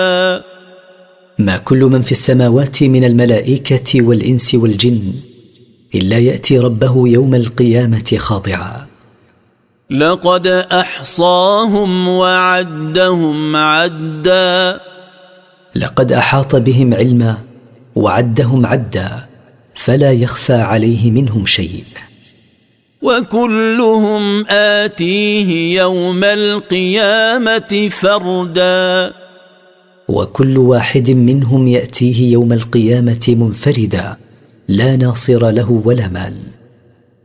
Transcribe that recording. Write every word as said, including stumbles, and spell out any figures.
ما كل من في السماوات من الملائكة والإنس والجن إلا يأتي ربه يوم القيامة خاضعا. لقد أحصاهم وعدهم عدا. لقد أحاط بهم علما وعدهم عدا، فلا يخفى عليه منهم شيء. وكلهم آتيه يوم القيامة فردا. وكل واحد منهم يأتيه يوم القيامة منفردا، لا ناصر له ولا مال.